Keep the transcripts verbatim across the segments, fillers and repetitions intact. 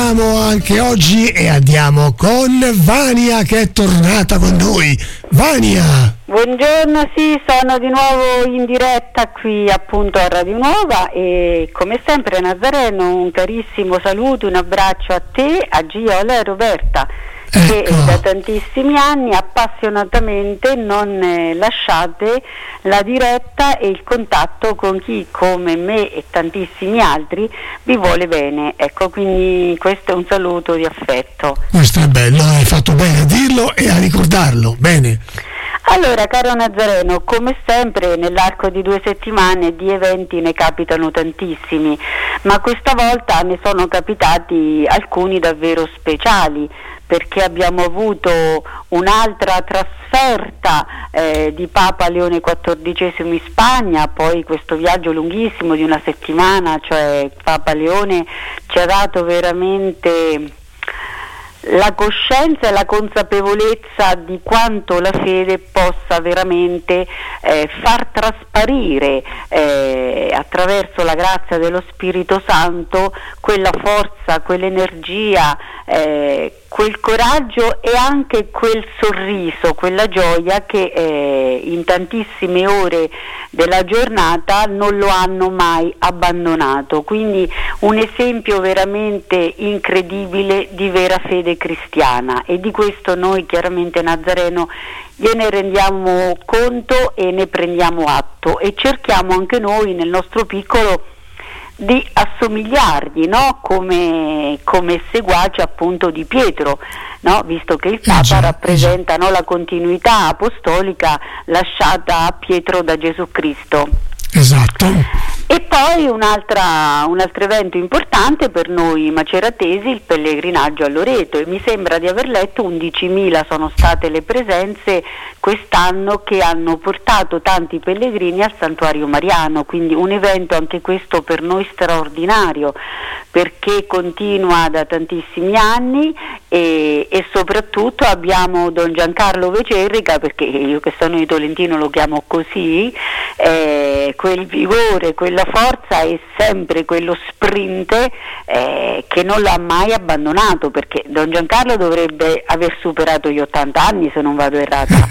salutiamo anche oggi e andiamo con Vania che è tornata con noi. Vania! Buongiorno, sì, sono di nuovo in diretta qui appunto a Radio Nuova e come sempre Nazareno un carissimo saluto, un abbraccio a te, a Gioia e a Roberta. Che Ecco. da tantissimi anni appassionatamente non eh, lasciate la diretta e il contatto con chi come me e tantissimi altri vi vuole bene, ecco, quindi questo è un saluto di affetto. Questo è bello, hai fatto bene a dirlo e a ricordarlo, bene. Allora, caro Nazareno, come sempre nell'arco di due settimane di eventi ne capitano tantissimi, ma questa volta ne sono capitati alcuni davvero speciali, perché abbiamo avuto un'altra trasferta eh, di Papa Leone quattordicesimo in Spagna, poi questo viaggio lunghissimo di una settimana, cioè Papa Leone ci ha dato veramente la coscienza e la consapevolezza di quanto la fede possa veramente eh, far trasparire eh, attraverso la grazia dello Spirito Santo quella forza, quell'energia, eh, quel coraggio e anche quel sorriso, quella gioia che eh, in tantissime ore della giornata non lo hanno mai abbandonato. Quindi un esempio veramente incredibile di vera fede cristiana, e di questo noi chiaramente Nazareno gliene rendiamo conto e ne prendiamo atto e cerchiamo anche noi nel nostro piccolo di assomigliargli, no? come, come seguaci appunto di Pietro, no? Visto che il Papa Eh già, rappresenta, no, la continuità apostolica lasciata a Pietro da Gesù Cristo. Esatto. E poi un'altra, un altro evento importante per noi maceratesi, il pellegrinaggio a Loreto, e mi sembra di aver letto undicimila sono state le presenze quest'anno che hanno portato tanti pellegrini al santuario mariano, quindi un evento anche questo per noi straordinario, perché continua da tantissimi anni e, e soprattutto abbiamo Don Giancarlo Vecerrica, perché io che sono di Tolentino lo chiamo così, eh, quel vigore, quella forza e sempre quello sprint eh, che non l'ha mai abbandonato, perché Don Giancarlo dovrebbe aver superato gli ottanta anni se non vado errata.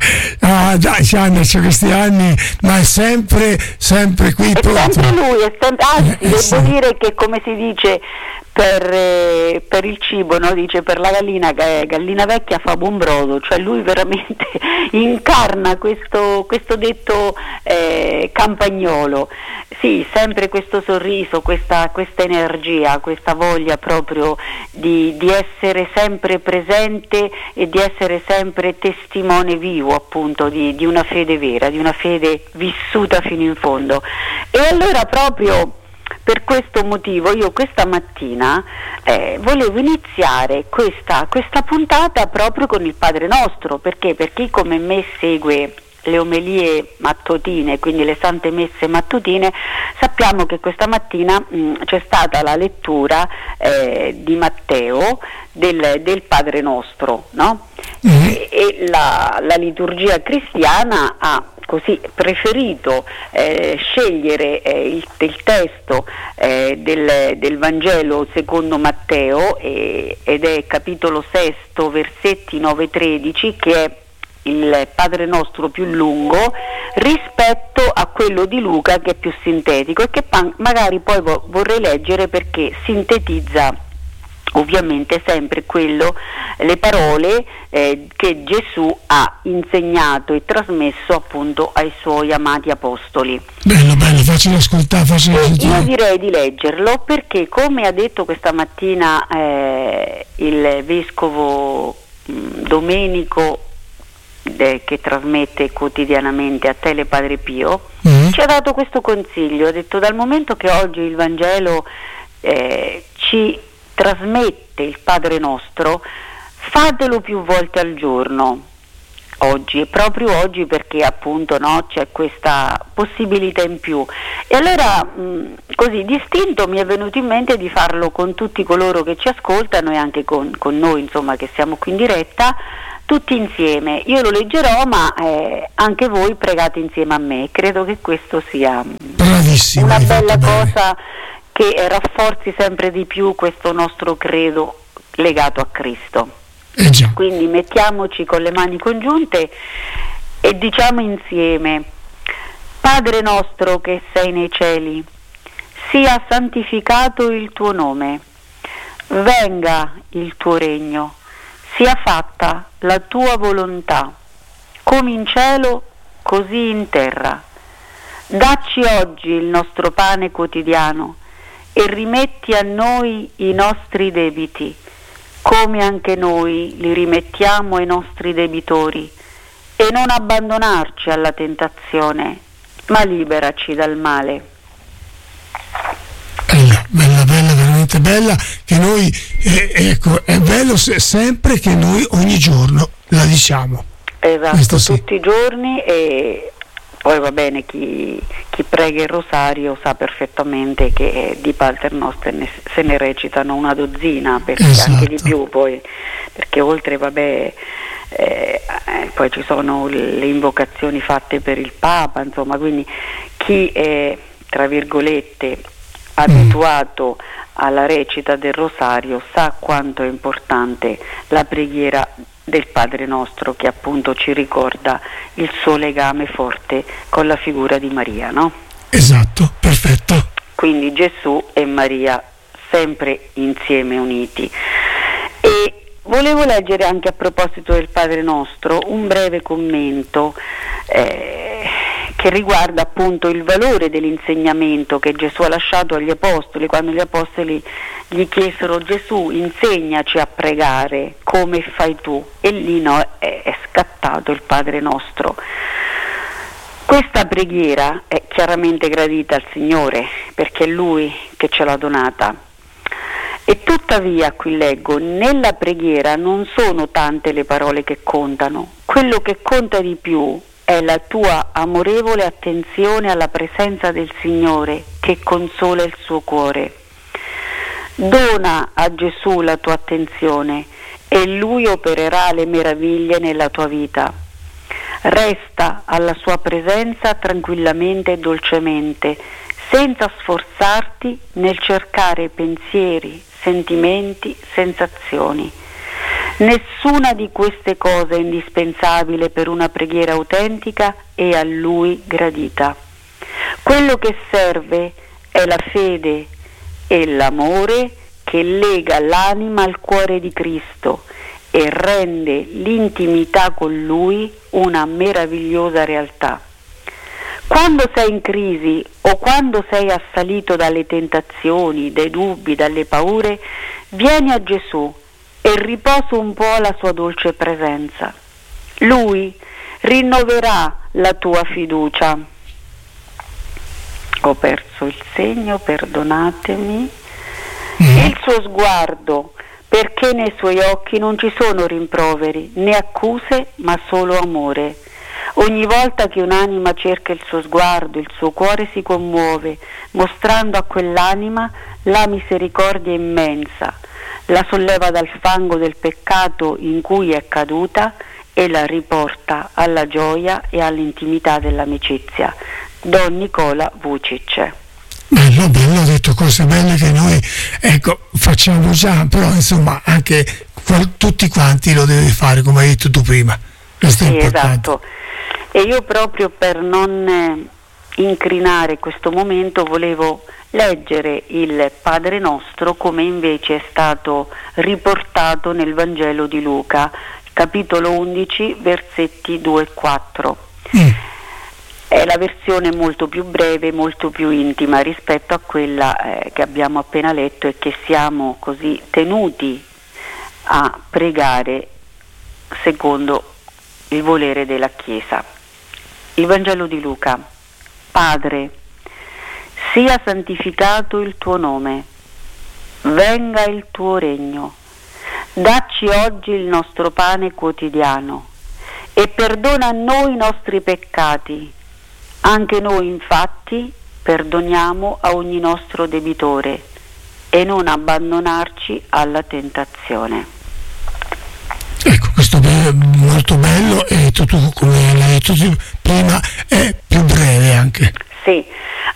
Ah già, c'hanno questi anni, ma è sempre, sempre qui È pronto. sempre lui, è sempre, anzi Eh, devo sì. dire che come si dice per, eh, per il cibo, no? Dice per la gallina che gallina vecchia fa buon brodo, cioè lui veramente incarna questo, questo detto eh, campagnolo. Sì, sempre questo sorriso, questa, questa energia, questa voglia proprio di, di essere sempre presente e di essere sempre testimone vivo appunto di, di una fede vera, di una fede vissuta fino in fondo. E allora proprio per questo motivo io questa mattina eh, volevo iniziare questa, questa puntata proprio con il Padre Nostro, perché per chi come me segue le omelie mattutine, quindi le sante messe mattutine, sappiamo che questa mattina mh, c'è stata la lettura eh, di Matteo del, del Padre Nostro, no? Mm-hmm. E, e la, la liturgia cristiana ha così preferito eh, scegliere eh, il, il testo eh, del, del Vangelo secondo Matteo eh, ed è capitolo sesto versetti nove tredici, che è il Padre Nostro più lungo rispetto a quello di Luca che è più sintetico, e che pa- magari poi vo- vorrei leggere perché sintetizza ovviamente sempre quello, le parole eh, che Gesù ha insegnato e trasmesso appunto ai suoi amati apostoli. Bello, bello, facile ascoltare, facile E io ascoltare. direi di leggerlo perché, come ha detto questa mattina eh, il vescovo mh, Domenico eh, che trasmette quotidianamente a Tele Padre Pio, Mm. ci ha dato questo consiglio, ha detto: dal momento che oggi il Vangelo eh, ci trasmette il Padre Nostro, fatelo più volte al giorno. Oggi, e proprio oggi, perché appunto no, c'è questa possibilità in più. E allora mh, così distinto mi è venuto in mente di farlo con tutti coloro che ci ascoltano e anche con, con noi, insomma, che siamo qui in diretta, tutti insieme. Io lo leggerò, ma eh, anche voi pregate insieme a me. Credo che questo sia Bravissima, una hai bella fatto bene. cosa che rafforzi sempre di più questo nostro credo legato a Cristo. Eh già. Quindi mettiamoci con le mani congiunte e diciamo insieme: Padre nostro che sei nei cieli, sia santificato il tuo nome, venga il tuo regno, sia fatta la tua volontà, come in cielo così in terra. Dacci oggi il nostro pane quotidiano e rimetti a noi i nostri debiti, come anche noi li rimettiamo ai nostri debitori, e non abbandonarci alla tentazione, ma liberaci dal male. Bella, bella, bella, veramente bella, che noi, eh, ecco, è bello se, sempre che noi ogni giorno la diciamo. Esatto, sì. Tutti i giorni, e poi va bene, chi, chi prega il rosario sa perfettamente che di Pater Noster ne, se ne recitano una dozzina, perché esatto. Anche di più poi, perché oltre, vabbè, eh, poi ci sono le invocazioni fatte per il Papa, insomma, quindi chi è, tra virgolette, abituato mm. alla recita del rosario sa quanto è importante la preghiera del Padre Nostro, che appunto ci ricorda il suo legame forte con la figura di Maria, no? Esatto, perfetto. Quindi Gesù e Maria sempre insieme, uniti. E volevo leggere anche, a proposito del Padre Nostro, un breve commento eh, che riguarda appunto il valore dell'insegnamento che Gesù ha lasciato agli apostoli, quando gli apostoli gli chiesero: Gesù, insegnaci a pregare come fai tu, e lì no, è, è scattato il Padre Nostro. Questa preghiera è chiaramente gradita al Signore, perché è Lui che ce l'ha donata, e tuttavia, qui leggo, nella preghiera non sono tante le parole che contano, quello che conta di più è la tua amorevole attenzione alla presenza del Signore che consola il suo cuore. Dona a Gesù la tua attenzione e Lui opererà le meraviglie nella tua vita. Resta alla sua presenza tranquillamente e dolcemente, senza sforzarti nel cercare pensieri, sentimenti, sensazioni. Nessuna di queste cose è indispensabile per una preghiera autentica e a Lui gradita. Quello che serve è la fede e l'amore che lega l'anima al cuore di Cristo e rende l'intimità con Lui una meravigliosa realtà. Quando sei in crisi o quando sei assalito dalle tentazioni, dai dubbi, dalle paure, vieni a Gesù e riposa un po' alla sua dolce presenza. Lui rinnoverà la tua fiducia. Ho perso il segno, perdonatemi. Mm. Il suo sguardo, perché nei suoi occhi non ci sono rimproveri né accuse, ma solo amore. Ogni volta che un'anima cerca il suo sguardo, il suo cuore si commuove, mostrando a quell'anima la misericordia immensa, la solleva dal fango del peccato in cui è caduta e la riporta alla gioia e all'intimità dell'amicizia. Don Nicola Vucic. Bello, bello, ho detto cose belle che noi, ecco, facciamo già, però insomma anche tutti quanti lo devi fare, come hai detto tu prima. Questo sì, è importante. Esatto. E io, proprio per non incrinare questo momento, volevo leggere il Padre Nostro come invece è stato riportato nel Vangelo di Luca, capitolo undici, versetti due e quattro. Mm. È la versione molto più breve, molto più intima rispetto a quella eh, che abbiamo appena letto, e che siamo così tenuti a pregare secondo il volere della Chiesa. Il Vangelo di Luca. Padre, sia santificato il tuo nome, venga il tuo regno, dacci oggi il nostro pane quotidiano e perdona a noi i nostri peccati. Anche noi infatti perdoniamo a ogni nostro debitore, e non abbandonarci alla tentazione. Ecco, questo è molto bello, e tu, come l'hai detto prima, è più breve anche. Sì,